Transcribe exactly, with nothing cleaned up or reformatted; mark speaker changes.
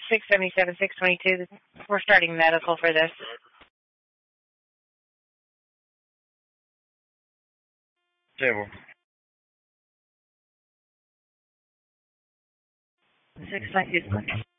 Speaker 1: six seventy-seven, six twenty-two. We're starting medical for this.
Speaker 2: Table.
Speaker 1: six ninety-two.